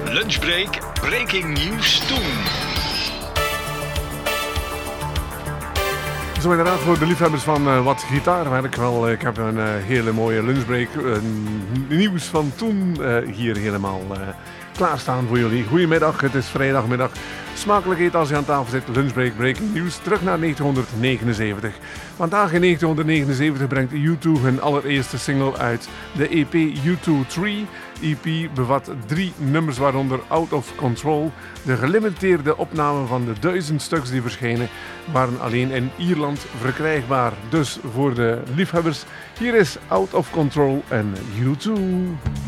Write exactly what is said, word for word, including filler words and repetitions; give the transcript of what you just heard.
Lunchbreak, breaking news toen. Zo inderdaad voor de liefhebbers van uh, wat gitaarwerk. Wel, uh, ik heb een uh, hele mooie lunchbreak. Uh, nieuws van toen uh, hier helemaal uh, klaarstaan voor jullie. Goedemiddag, het is vrijdagmiddag. Smakelijk eten als je aan tafel zit. Lunchbreak, breaking news. Terug naar negentien negenenzeventig. Vandaag in negentien negenenzeventig brengt U twee hun allereerste single uit. De E P U twee drie. E P bevat drie nummers, waaronder Out of Control. De gelimiteerde opnamen van de duizend stuks die verschenen waren alleen in Ierland verkrijgbaar. Dus voor de liefhebbers, hier is Out of Control en U twee.